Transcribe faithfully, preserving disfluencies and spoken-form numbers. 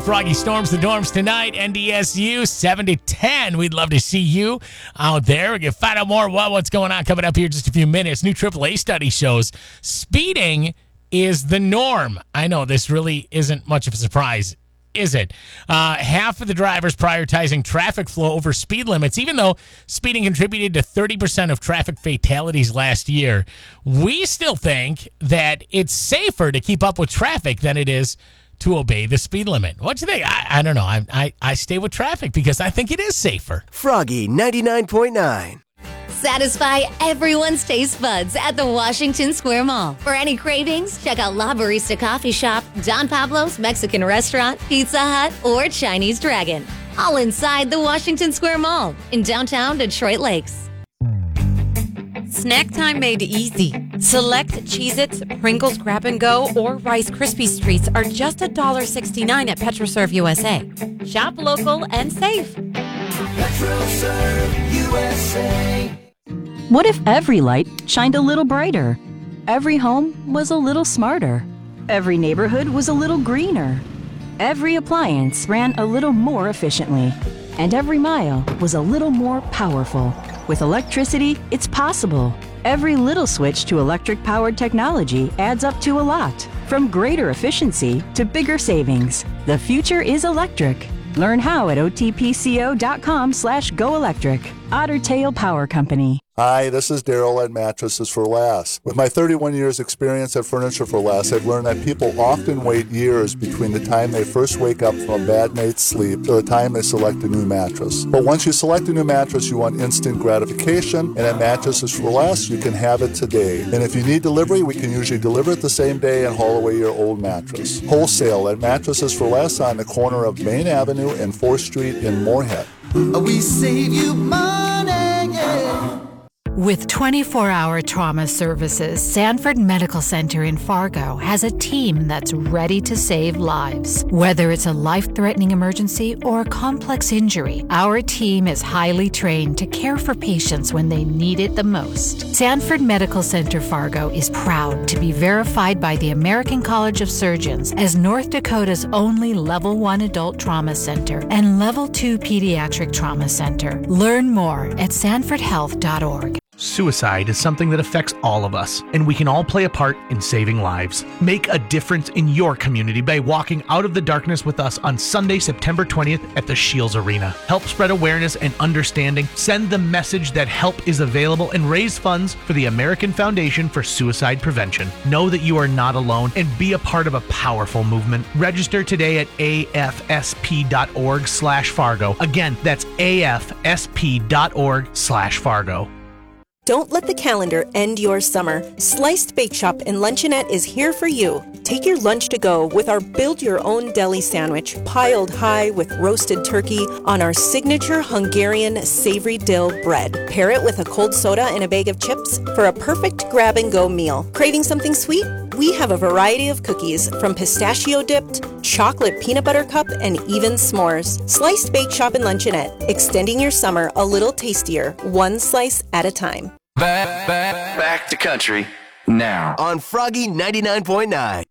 Froggy storms the dorms tonight. N D S U seven to ten. We'd love to see you out there. We can find out more about what's going on coming up here in just a few minutes. New triple A study shows speeding is the norm. I know this really isn't much of a surprise, is it? Uh, half of the drivers prioritizing traffic flow over speed limits, even though speeding contributed to thirty percent of traffic fatalities last year. We still think that it's safer to keep up with traffic than it is to obey the speed limit. What do you think? I, I don't know. I, I I stay with traffic because I think it is safer. Froggy ninety-nine point nine. Satisfy everyone's taste buds at the Washington Square Mall. For any cravings, check out La Barista Coffee Shop, Don Pablo's Mexican Restaurant, Pizza Hut, or Chinese Dragon. All inside the Washington Square Mall in downtown Detroit Lakes. Snack time made easy. Select Cheez-Its, Pringles Grab and Go, or Rice Krispies Treats are just one dollar and sixty-nine cents at PetroServe U S A. Shop local and safe. PetroServe U S A. What if every light shined a little brighter? Every home was a little smarter. Every neighborhood was a little greener. Every appliance ran a little more efficiently. And every mile was a little more powerful. With electricity, it's possible. Every little switch to electric-powered technology adds up to a lot. From greater efficiency to bigger savings, the future is electric. Learn how at otpco.com slash go electric. Otter Tail Power Company. Hi, this is Daryl at Mattresses for Less. With my thirty-one years experience at Furniture for Less, I've learned that people often wait years between the time they first wake up from a bad night's sleep to the time they select a new mattress. But once you select a new mattress, you want instant gratification, and at Mattresses for Less, you can have it today. And if you need delivery, we can usually deliver it the same day and haul away your old mattress. Wholesale at Mattresses for Less on the corner of Main Avenue and fourth Street in Moorhead. We save you money, yeah. With twenty-four hour trauma services, Sanford Medical Center in Fargo has a team that's ready to save lives. Whether it's a life-threatening emergency or a complex injury, our team is highly trained to care for patients when they need it the most. Sanford Medical Center Fargo is proud to be verified by the American College of Surgeons as North Dakota's only Level one Adult Trauma Center and Level two Pediatric Trauma Center. Learn more at sanford health dot org. Suicide is something that affects all of us, and we can all play a part in saving lives. Make a difference in your community by walking out of the darkness with us on Sunday, September twentieth at the Shields Arena. Help spread awareness and understanding, send the message that help is available, and raise funds for the American Foundation for Suicide Prevention. Know that you are not alone and be a part of a powerful movement. Register today at A F S P dot org slash Fargo. Again, that's A F S P dot org slash Fargo. Don't let the calendar end your summer. Sliced Bake Shop and Luncheonette is here for you. Take your lunch to go with our build-your-own deli sandwich, piled high with roasted turkey on our signature Hungarian savory dill bread. Pair it with a cold soda and a bag of chips for a perfect grab-and-go meal. Craving something sweet? We have a variety of cookies, from pistachio-dipped, chocolate peanut butter cup, and even s'mores. Sliced Bake Shop and Luncheonette, extending your summer a little tastier, one slice at a time. Back, back, back to country now On Froggy ninety-nine point nine.